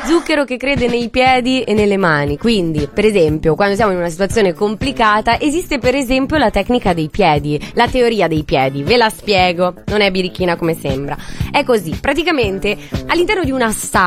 zucchero che crede nei piedi e nelle mani. Quindi, per esempio, quando siamo in una situazione complicata, esiste per esempio la tecnica dei piedi, la teoria dei piedi. Ve la spiego, non è birichina come sembra. È così, praticamente all'interno di una stanza